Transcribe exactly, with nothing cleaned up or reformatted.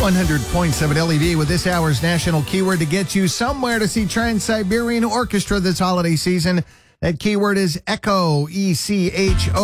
one hundred point seven L E V with this hour's national keyword to get you somewhere to see Trans-Siberian Orchestra this holiday season. That keyword is ECHO, E C H O.